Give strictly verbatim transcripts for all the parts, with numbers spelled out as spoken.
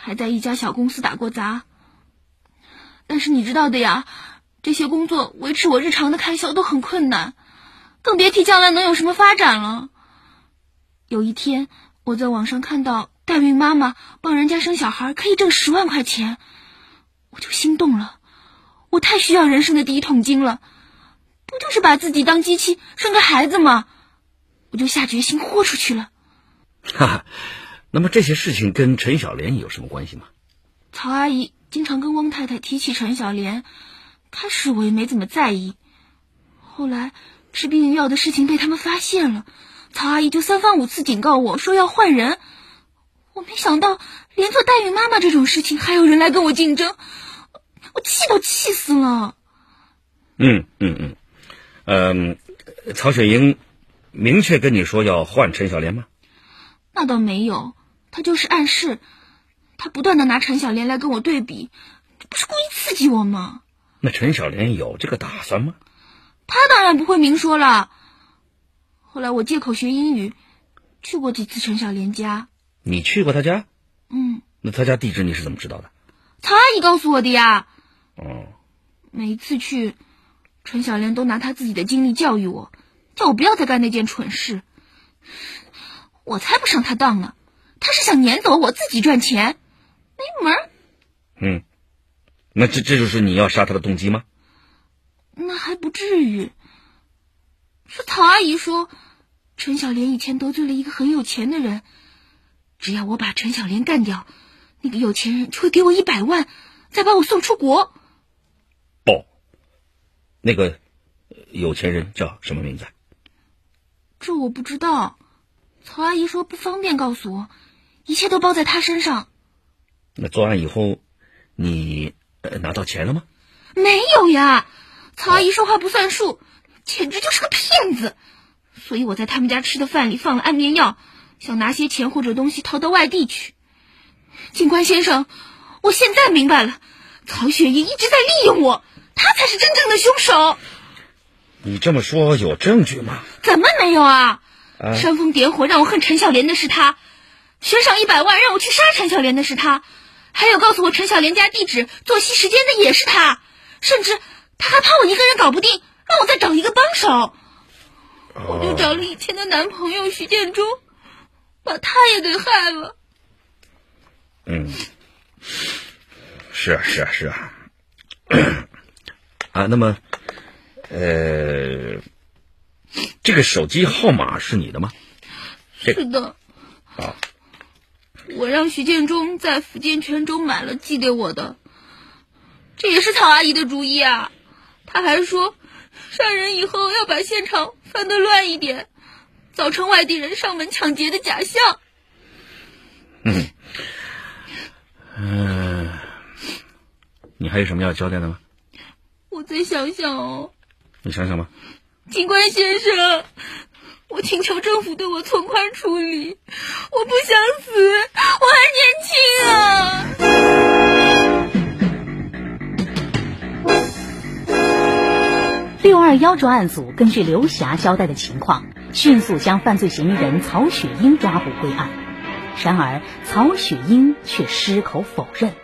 还在一家小公司打过杂。但是你知道的呀，这些工作维持我日常的开销都很困难，更别提将来能有什么发展了。有一天，我在网上看到代孕妈妈帮人家生小孩可以挣十万块钱，我就心动了。我太需要人生的第一桶金了，不就是把自己当机器生个孩子吗？我就下决心豁出去了。 哈哈，那么这些事情跟陈小莲有什么关系吗？ 曹阿姨经常跟翁太太提起陈小莲，开始我也没怎么在意，后来吃避孕药的事情被他们发现了，曹阿姨就三番五次警告我说要换人。我没想到连做代孕妈妈这种事情还有人来跟我竞争，我气都气死了。 嗯嗯嗯，嗯、呃，曹雪英明确跟你说要换陈小莲吗？ 那倒没有，她就是暗示，她不断的拿陈小莲来跟我对比，这不是故意刺激我吗？ 那陈小莲有这个打算吗？ 她当然不会明说了。后来我借口学英语，去过几次陈小莲家。 你去过他家？ 嗯。 那他家地址你是怎么知道的？ 曹阿姨告诉我的呀。 哦。 每一次去，陈小莲都拿她自己的经历教育我，叫我不要再干那件蠢事。我才不上她当呢，她是想撵走我自己赚钱，没门儿。 嗯，那这这就是你要杀他的动机吗？ 那还不至于。是曹阿姨说，陈小莲以前得罪了一个很有钱的人，只要我把陈小莲干掉，那个有钱人就会给我一百万，再把我送出国。 哦，那个有钱人叫什么名字？ 这我不知道，曹阿姨说不方便告诉我，一切都包在她身上。 那作案以后，你、呃、拿到钱了吗？ 没有呀，曹阿姨说话不算数，简直就是个骗子。所以我在他们家吃的饭里放了安眠药，想拿些钱或者东西逃到外地去。警官先生，我现在明白了，曹雪英一直在利用我，他才是真正的凶手。 你这么说有证据吗？ 怎么没有啊？ 啊煽风点火让我恨陈小莲的是他，悬赏一百万让我去杀陈小莲的是他，还有告诉我陈小莲家地址、作息时间的也是他，甚至他还怕我一个人搞不定，让我再找一个帮手。我就找了以前的男朋友徐建中，把他也给害了。 嗯，是啊是啊是啊。啊，那么呃这个手机号码是你的吗？ 是的。 啊， 我让徐建中在福建泉州买了寄给我的，这也是曹阿姨的主意啊。她还说杀人以后要把现场翻得乱一点，造成外地人上门抢劫的假象。 嗯嗯、呃，你还有什么要交代的吗？ 我再想想哦。 你想想吧。 警官先生，我请求政府对我从宽处理，我不想死，我还年轻啊。六二幺专案组根据刘霞交代的情况，迅速将犯罪嫌疑人曹雪英抓捕归案。然而曹雪英却矢口否认。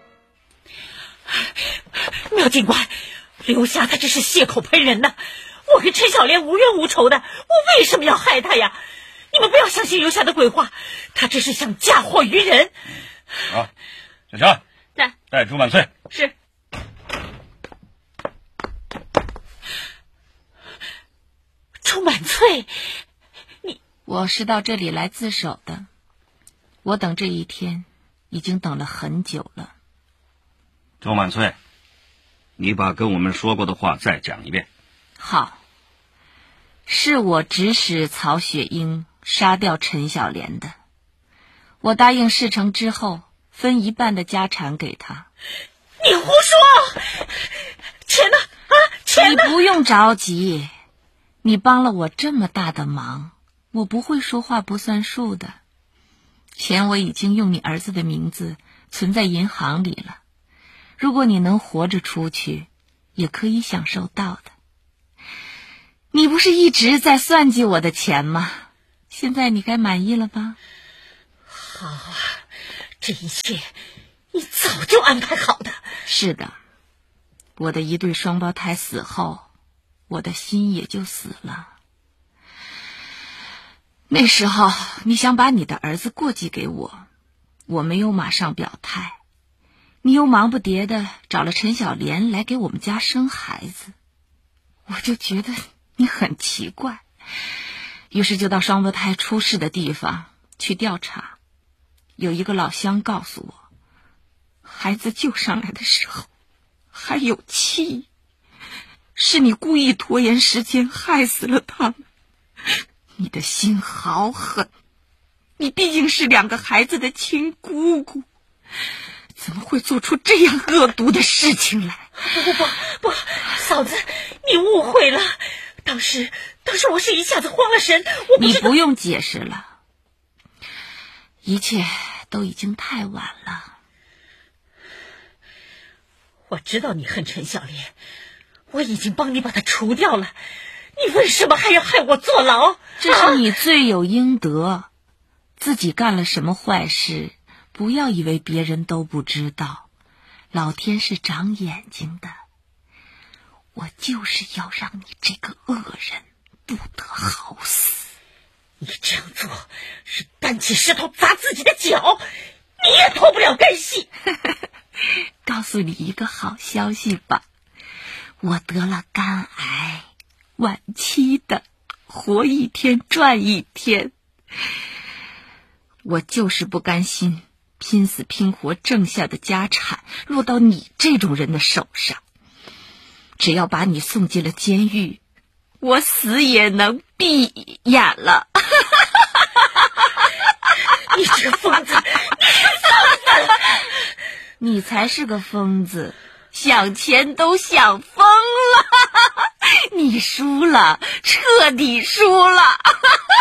苗警官，刘霞他这是血口喷人呢，我跟陈小莲无冤无仇的，我为什么要害他呀？你们不要相信刘霞的鬼话，他这是想嫁祸于人。 啊，小强， 在带朱满翠。 是。 朱满翠，你我是到这里来自首的，我等这一天已经等了很久了。 周满翠，你把跟我们说过的话再讲一遍。 好，是我指使曹雪英杀掉陈小莲的，我答应事成之后分一半的家产给他。 你胡说！钱呢？啊，钱呢？ 你不用着急，你帮了我这么大的忙，我不会说话不算数的。钱我已经用你儿子的名字存在银行里了，如果你能活着出去，也可以享受到的。你不是一直在算计我的钱吗？现在你该满意了吧？ 好啊， 这一切你早就安排好的。 是的，我的一对双胞胎死后，我的心也就死了。那时候你想把你的儿子过继给我，我没有马上表态，你又忙不迭的找了陈小莲来给我们家生孩子，我就觉得你很奇怪，于是就到双胞胎出事的地方去调查。有一个老乡告诉我，孩子救上来的时候还有气，是你故意拖延时间害死了他们。你的心好狠，你毕竟是两个孩子的亲姑姑，怎么会做出这样恶毒的事情来？ 不不不不，嫂子，你误会了。当时当时我是一下子慌了神，我不你知道。 不用解释了，一切都已经太晚了。 我知道你恨陈小莲，我已经帮你把他除掉了，你为什么还要害我坐牢？ 这是你罪有应得，啊、自己干了什么坏事，不要以为别人都不知道，老天是长眼睛的。我就是要让你这个恶人不得好死。 你这样做是搬起石头砸自己的脚，你也脱不了干系。 告诉你一个好消息吧，我得了肝癌，晚期的，活一天赚一天。我就是不甘心拼死拼活挣下的家产落到你这种人的手上，只要把你送进了监狱，我死也能闭眼了。 你这疯子， 你才是个疯子，想钱都想疯了。你输了，彻底输了。